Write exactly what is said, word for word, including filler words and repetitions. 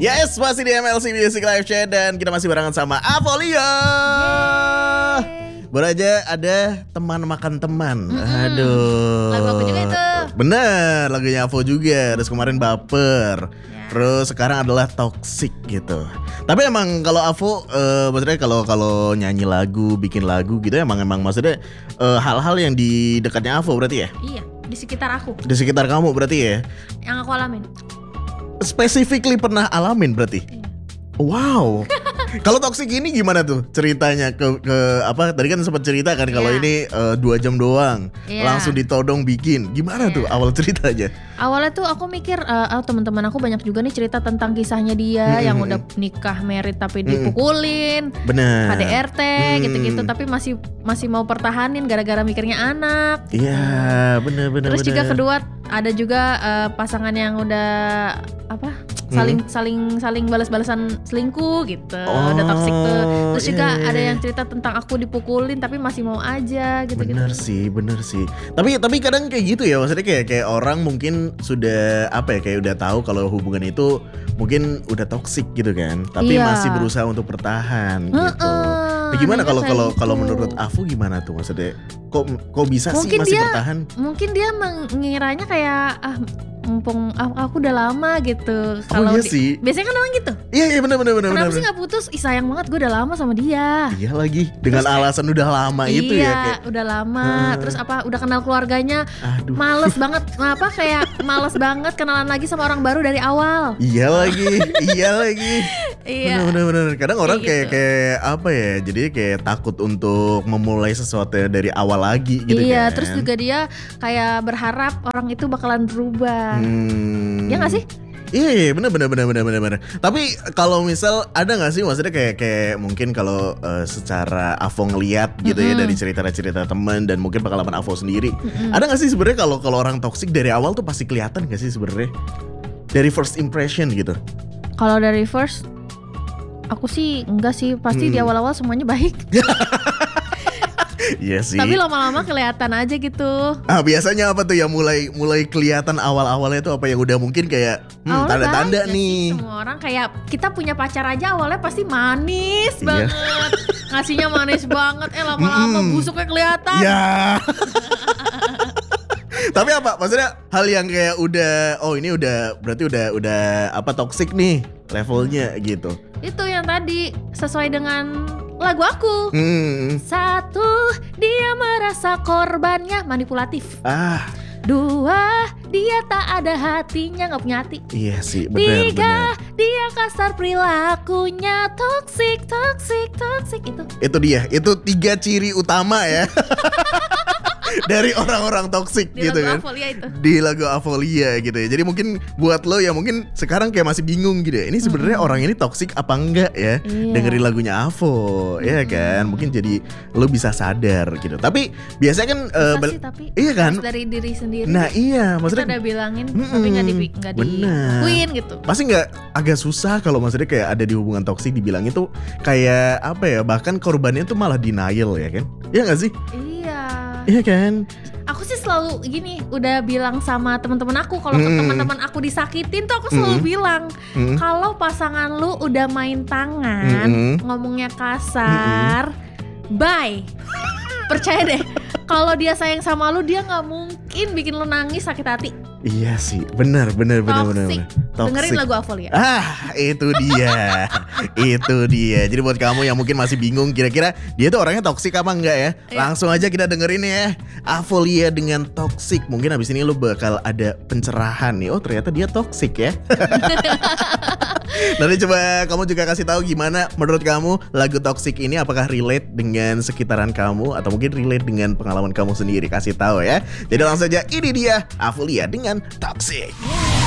Yes, masih di M L C Music Live Chat dan kita masih barengan sama Avolia. Baru aja ada teman makan teman. Mm-hmm. Aduh. Lagu aku juga itu. Bener, lagunya Avo juga. Terus kemarin Baper. Ya. Terus sekarang adalah Toxic gitu. Tapi emang kalau Avo, uh, maksudnya kalau kalau nyanyi lagu, bikin lagu gitu, emang emang maksudnya uh, hal-hal yang di dekatnya Avo berarti ya? Iya, di sekitar aku. Di sekitar kamu berarti ya? Yang aku alamin. Specifically pernah alamin berarti? Iya. Wow. Kalau Toxic ini gimana tuh ceritanya ke ke apa? Tadi kan sempat cerita kan kalau Yeah. ini uh, dua jam doang, Yeah. langsung ditodong bikin. Gimana Yeah. tuh awal ceritanya? Awalnya tuh aku mikir, uh, oh, teman-teman aku banyak juga nih cerita tentang kisahnya dia Mm-mm. yang udah nikah, married tapi dipukulin, Bener. K D R T Mm. gitu-gitu, tapi masih masih mau pertahanin gara-gara mikirnya anak. Iya, bener-bener. Terus juga kedua ada juga uh, pasangan yang udah apa saling saling saling balas-balasan selingkuh gitu, udah toxic tuh. Terus juga iya, ada iya. yang cerita tentang aku dipukulin tapi masih mau aja gitu-gitu. Bener sih, bener sih. Tapi tapi kadang kayak gitu ya, maksudnya kayak kayak orang mungkin sudah apa ya, kayak udah tahu kalau hubungan itu mungkin udah toksik gitu kan, tapi Iya. masih berusaha untuk bertahan gitu. Heeh, Nah, gimana dia kalau kayak kalau gitu. kalau menurut Afu gimana tuh maksudnya? Kok kok bisa Mungkin sih masih dia- bertahan? Mungkin dia mengiranya kayak ah mumpung ah, aku udah lama gitu. Oh iya di- sih. Biasanya kan orang gitu. Iya iya benar benar benar Kenapa benar. sih nggak putus? Ih sayang banget, gue udah lama sama dia. Iya lagi dengan Terus kayak- alasan udah lama itu iya, ya kayak udah lama. Hmm. Terus apa? Udah kenal keluarganya. aduh. Males banget. Apa kayak males banget kenalan lagi sama orang baru dari awal. Iya lagi, iya lagi. Iya. Bener bener bener. Kadang orang kayak gitu. kayak apa ya? Jadi kayak takut untuk memulai sesuatu dari awal lagi gitu Iya, kan. terus juga dia kayak berharap orang itu bakalan berubah. Hmm. Ya nggak sih? Iya, iya bener bener bener bener bener bener. Tapi kalau misal ada nggak sih maksudnya kayak kayak mungkin kalau uh, secara Avo ngeliat gitu ya Mm-mm. dari cerita-cerita teman dan mungkin pengalaman Avo sendiri, Mm-mm. ada nggak sih sebenarnya kalau kalau orang toksik dari awal tuh pasti kelihatan nggak sih sebenarnya dari first impression gitu? Kalau dari first, aku sih enggak sih. Pasti Hmm. di awal-awal semuanya baik. Iya sih. Tapi lama-lama kelihatan aja gitu. Ah biasanya apa tuh yang mulai mulai kelihatan awal-awalnya tuh apa yang udah mungkin kayak hmm, Awalnya tanda-tanda baik gak nih. sih? Semua orang kayak kita punya pacar aja awalnya pasti manis Iya. banget. Ngasihnya manis banget. Eh lama-lama Mm-mm. busuknya kelihatan. Ya. Tapi apa? Maksudnya hal yang kayak udah oh ini udah berarti udah udah apa toksik nih levelnya gitu. Itu yang tadi sesuai dengan lagu aku. Hmm. Satu, dia merasa korbannya manipulatif. Ah, Dua, dia tak ada hatinya, nggak punya hati. iya sih benar Tiga, benar. dia kasar perilakunya, toxic, toxic, toxic itu. Itu dia, itu tiga ciri utama ya. Dari orang-orang toksik Di gitu lagu kan. Avolia itu. Di lagu Avolia gitu ya. Jadi mungkin buat lo ya mungkin sekarang kayak masih bingung gitu ya. Ini sebenarnya orang ini toksik apa enggak ya? Iya. Dengerin lagunya Avo, ya kan? Mungkin jadi lo bisa sadar gitu. Tapi biasanya kan eh, Susah bal- sih tapi iya kan? harus dari diri sendiri. Nah iya, Kita maksudnya udah bilangin Mm-mm. tapi nggak di nggak Bener. dilakuin gitu. pasti nggak agak susah kalau maksudnya kayak ada di hubungan toksik dibilang itu kayak apa ya? Bahkan korbannya tuh malah denial ya kan? Iya nggak sih? Iya. Iya kan? Aku sih selalu gini, udah bilang sama teman-teman aku kalau Mm. teman-teman aku disakitin tuh aku selalu Mm. bilang Hmm. kalau pasangan lu udah main tangan, Mm-mm. ngomongnya kasar, bye. Percaya deh, kalau dia sayang sama lu dia nggak mungkin bikin lu nangis sakit hati. Iya sih, benar benar benar benar. Toxic. benar. Dengerin lagu Avolia. Ah, itu dia. Itu dia. Jadi buat kamu yang mungkin masih bingung kira-kira dia tuh orangnya toksik apa enggak ya? Iya. Langsung aja kita dengerin ya. Avolia dengan toksik. Mungkin abis ini lu bakal ada pencerahan nih. Oh, ternyata dia toksik ya. Nanti coba kamu juga kasih tahu gimana menurut kamu lagu toksik ini apakah relate dengan sekitaran kamu atau mungkin relate dengan pengalaman kamu sendiri. Kasih tahu ya. Jadi langsung aja ini dia Avolia dengan toksik.